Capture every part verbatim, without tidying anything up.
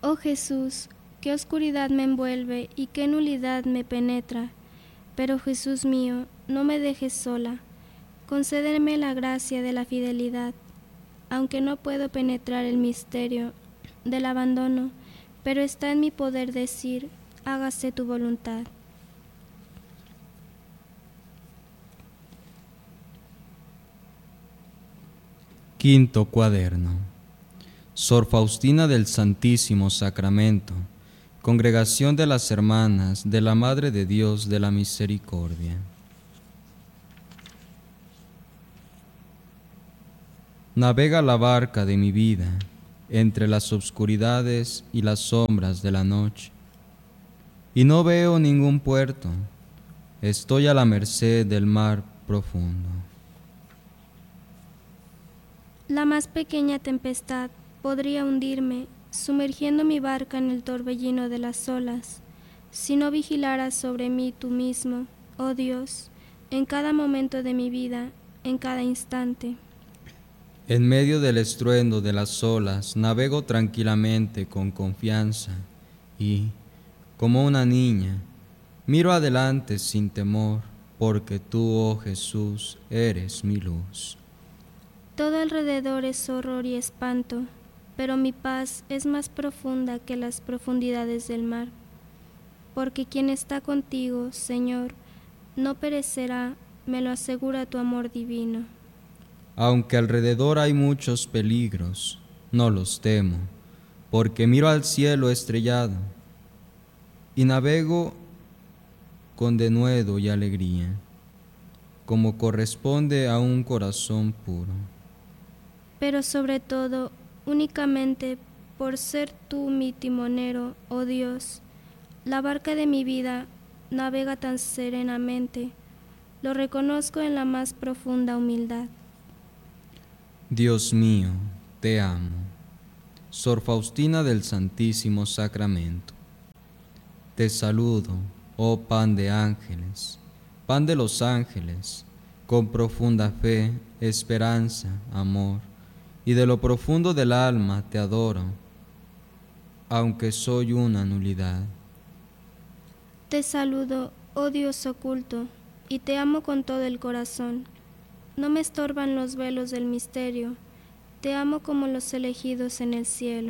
Oh Jesús, qué oscuridad me envuelve y qué nulidad me penetra. Pero Jesús mío, no me dejes sola. Concédeme la gracia de la fidelidad, aunque no puedo penetrar el misterio del abandono, pero está en mi poder decir, hágase tu voluntad. Quinto cuaderno. Sor Faustina del Santísimo Sacramento, Congregación de las Hermanas de la Madre de Dios de la Misericordia. Navega la barca de mi vida entre las obscuridades y las sombras de la noche, y no veo ningún puerto. Estoy a la merced del mar profundo. La más pequeña tempestad podría hundirme, sumergiendo mi barca en el torbellino de las olas, si no vigilaras sobre mí tú mismo, oh Dios, en cada momento de mi vida, en cada instante. En medio del estruendo de las olas navego tranquilamente con confianza y, como una niña, miro adelante sin temor, porque tú, oh Jesús, eres mi luz. Todo alrededor es horror y espanto, pero mi paz es más profunda que las profundidades del mar, porque quien está contigo, Señor, no perecerá, me lo asegura tu amor divino. Aunque alrededor hay muchos peligros, no los temo, porque miro al cielo estrellado y navego con denuedo y alegría, como corresponde a un corazón puro. Pero sobre todo, únicamente por ser tú mi timonero, oh Dios, la barca de mi vida navega tan serenamente, lo reconozco en la más profunda humildad. Dios mío, te amo. Sor Faustina del Santísimo Sacramento. Te saludo, oh pan de ángeles, pan de los ángeles, con profunda fe, esperanza, amor, y de lo profundo del alma te adoro, aunque soy una nulidad. Te saludo, oh Dios oculto, y te amo con todo el corazón. No me estorban los velos del misterio, te amo como los elegidos en el cielo.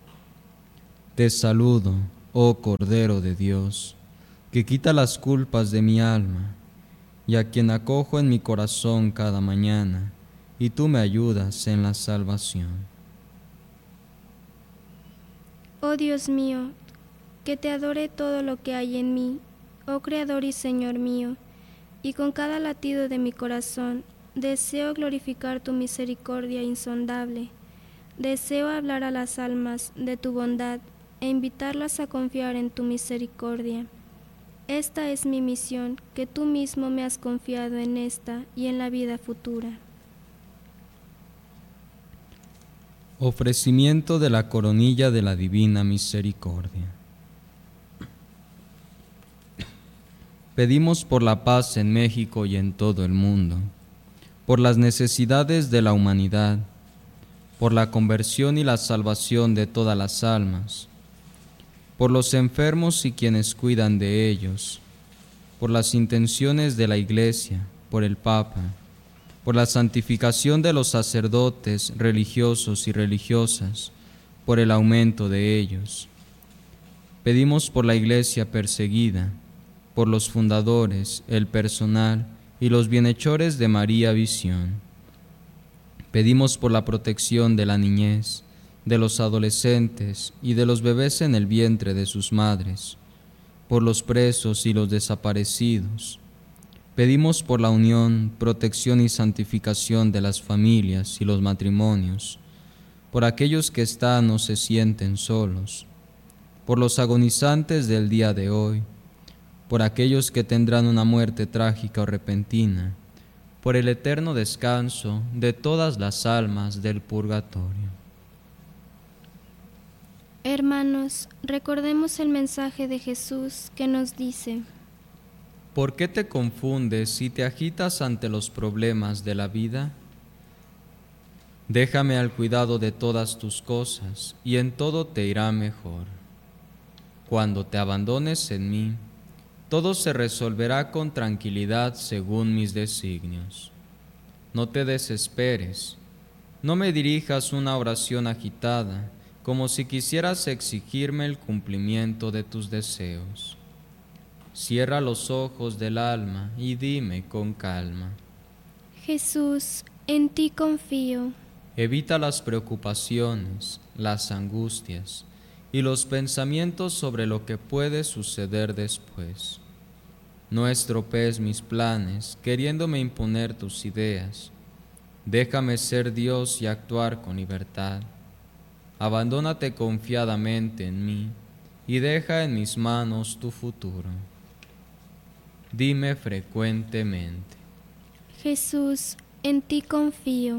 Te saludo, oh Cordero de Dios, que quita las culpas de mi alma, y a quien acojo en mi corazón cada mañana, y tú me ayudas en la salvación. Oh Dios mío, que te adore todo lo que hay en mí, oh Creador y Señor mío, y con cada latido de mi corazón deseo glorificar tu misericordia insondable. Deseo hablar a las almas de tu bondad e invitarlas a confiar en tu misericordia. Esta es mi misión, que tú mismo me has confiado en esta y en la vida futura. Ofrecimiento de la coronilla de la Divina Misericordia. Pedimos por la paz en México y en todo el mundo, por las necesidades de la humanidad, por la conversión y la salvación de todas las almas, por los enfermos y quienes cuidan de ellos, por las intenciones de la Iglesia, por el Papa, por la santificación de los sacerdotes religiosos y religiosas, por el aumento de ellos. Pedimos por la Iglesia perseguida, por los fundadores, el personal y los bienhechores de María Visión. Pedimos por la protección de la niñez, de los adolescentes y de los bebés en el vientre de sus madres, por los presos y los desaparecidos. Pedimos por la unión, protección y santificación de las familias y los matrimonios, por aquellos que están o se sienten solos, por los agonizantes del día de hoy, por aquellos que tendrán una muerte trágica o repentina, por el eterno descanso de todas las almas del purgatorio. Hermanos, recordemos el mensaje de Jesús que nos dice: ¿Por qué te confundes y te agitas ante los problemas de la vida? Déjame al cuidado de todas tus cosas, y en todo te irá mejor. Cuando te abandones en mí, todo se resolverá con tranquilidad según mis designios. No te desesperes, no me dirijas una oración agitada, como si quisieras exigirme el cumplimiento de tus deseos. Cierra los ojos del alma y dime con calma: Jesús, en ti confío. Evita las preocupaciones, las angustias y los pensamientos sobre lo que puede suceder después. No estropees mis planes queriéndome imponer tus ideas. Déjame ser Dios y actuar con libertad. Abandónate confiadamente en mí y deja en mis manos tu futuro. Dime frecuentemente: Jesús, en ti confío.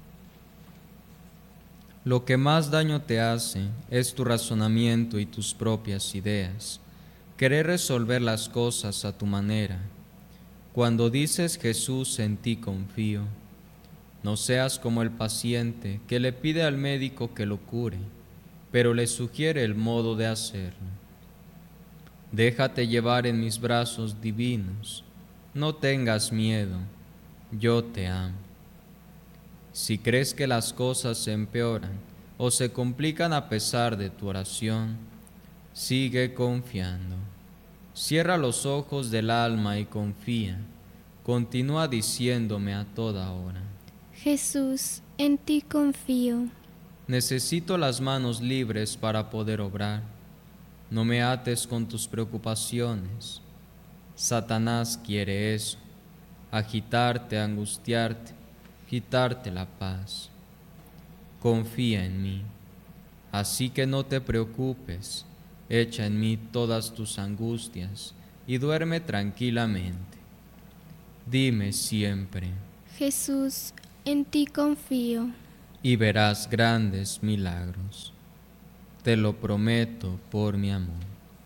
Lo que más daño te hace es tu razonamiento y tus propias ideas, querer resolver las cosas a tu manera. Cuando dices Jesús, en ti confío, no seas como el paciente que le pide al médico que lo cure, pero le sugiere el modo de hacerlo. Déjate llevar en mis brazos divinos, no tengas miedo, yo te amo. Si crees que las cosas se empeoran o se complican a pesar de tu oración, sigue confiando. Cierra los ojos del alma y confía. Continúa diciéndome a toda hora: Jesús, en ti confío. Necesito las manos libres para poder obrar. No me ates con tus preocupaciones. Satanás quiere eso: agitarte, angustiarte, quitarte la paz. Confía en mí, así que no te preocupes, echa en mí todas tus angustias y duerme tranquilamente. Dime siempre: Jesús, en ti confío. Y verás grandes milagros. Te lo prometo por mi amor.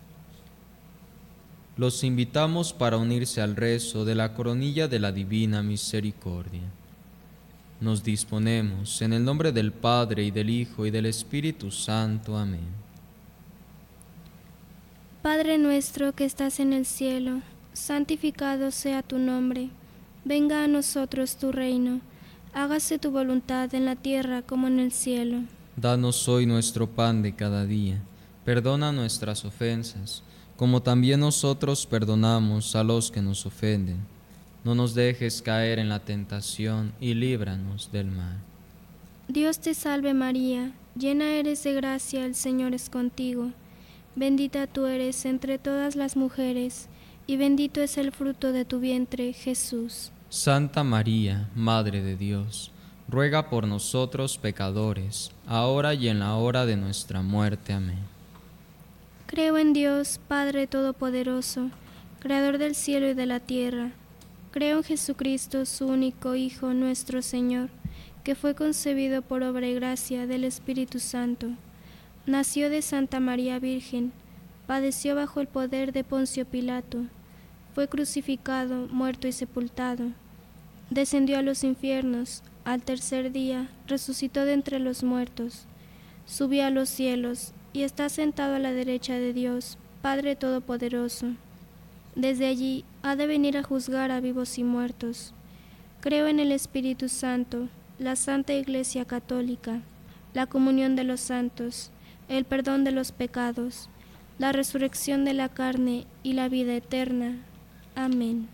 Los invitamos para unirse al rezo de la coronilla de la Divina Misericordia. Nos disponemos en el nombre del Padre, y del Hijo, y del Espíritu Santo. Amén. Padre nuestro que estás en el cielo, santificado sea tu nombre. Venga a nosotros tu reino. Hágase tu voluntad en la tierra como en el cielo. Danos hoy nuestro pan de cada día. Perdona nuestras ofensas, como también nosotros perdonamos a los que nos ofenden. No nos dejes caer en la tentación y líbranos del mal. Dios te salve María, llena eres de gracia, el Señor es contigo. Bendita tú eres entre todas las mujeres, y bendito es el fruto de tu vientre, Jesús. Santa María, Madre de Dios, ruega por nosotros pecadores, ahora y en la hora de nuestra muerte. Amén. Creo en Dios, Padre Todopoderoso, Creador del cielo y de la tierra. Creo en Jesucristo, su único Hijo, nuestro Señor, que fue concebido por obra y gracia del Espíritu Santo. Nació de Santa María Virgen, padeció bajo el poder de Poncio Pilato, fue crucificado, muerto y sepultado. Descendió a los infiernos, al tercer día resucitó de entre los muertos, subió a los cielos y está sentado a la derecha de Dios, Padre Todopoderoso. Desde allí ha de venir a juzgar a vivos y muertos. Creo en el Espíritu Santo, la Santa Iglesia Católica, la comunión de los santos, el perdón de los pecados, la resurrección de la carne y la vida eterna. Amén.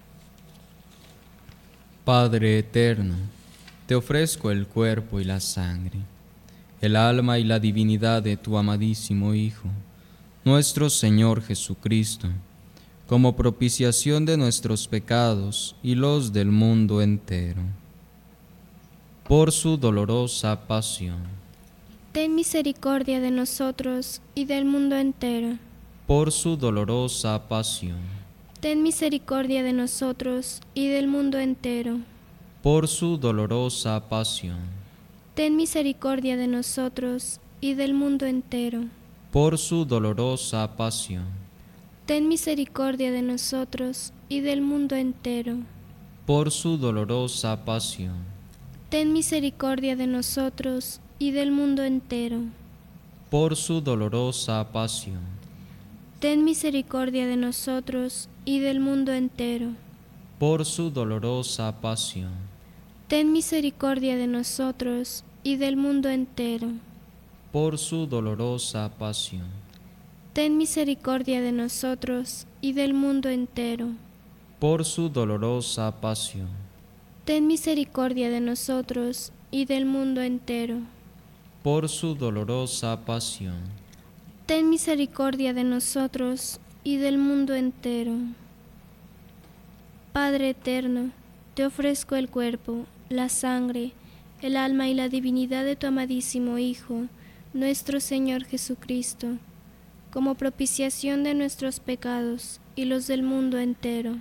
Padre eterno, te ofrezco el cuerpo y la sangre, el alma y la divinidad de tu amadísimo Hijo, nuestro Señor Jesucristo, como propiciación de nuestros pecados y los del mundo entero. Por su dolorosa pasión. Ten misericordia de nosotros y del mundo entero. Por su dolorosa pasión. Ten misericordia de nosotros y del mundo entero. Por su dolorosa pasión. Ten misericordia de nosotros y del mundo entero. Por su dolorosa pasión. Ten misericordia de nosotros y del mundo entero. Por su dolorosa pasión. ten misericordia de nosotros y del mundo entero. Por su dolorosa pasión, Ten misericordia de nosotros y del mundo entero. por su dolorosa pasión, Ten misericordia de nosotros y del mundo entero. por su dolorosa pasión, Ten misericordia de nosotros y del mundo entero. por su dolorosa pasión, Ten misericordia de nosotros y del mundo entero. por su dolorosa pasión, Ten misericordia de nosotros y del mundo entero. Padre eterno, te ofrezco el cuerpo, la sangre, el alma y la divinidad de tu amadísimo Hijo, nuestro Señor Jesucristo, como propiciación de nuestros pecados y los del mundo entero.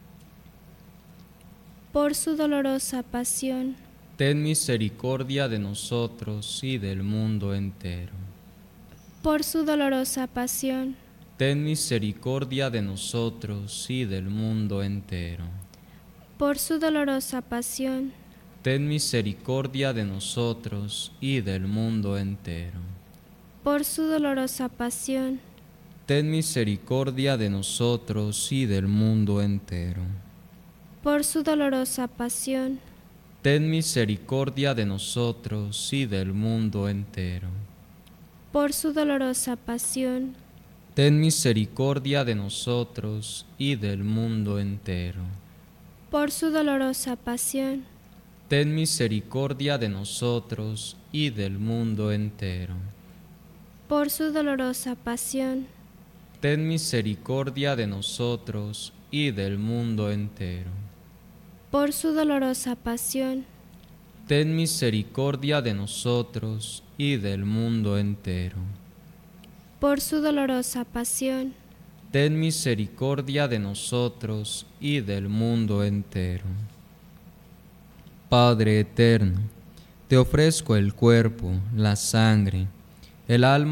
Por su dolorosa pasión, ten misericordia de nosotros y del mundo entero. por su dolorosa pasión, Ten misericordia de nosotros y del mundo entero. por su dolorosa pasión, Ten misericordia de nosotros y del mundo entero. por su dolorosa pasión, Ten misericordia de nosotros y del mundo entero. por su dolorosa pasión, Ten misericordia de nosotros y del mundo entero. por su dolorosa pasión, Ten misericordia de nosotros y del mundo entero. por su dolorosa pasión, Ten misericordia de nosotros y del mundo entero. por su dolorosa pasión, Ten misericordia de nosotros y del mundo entero. por su dolorosa pasión, Ten misericordia de nosotros y del mundo entero. por su dolorosa pasión, Ten misericordia de nosotros y del mundo entero. Padre eterno, te ofrezco el cuerpo, la sangre, el alma